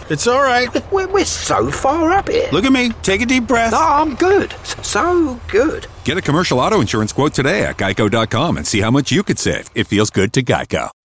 It's all right. We're so far up here. Look at me. Take a deep breath. No, I'm good. So good. Get a commercial auto insurance quote today at geico.com and see how much you could save. It feels good to Geico.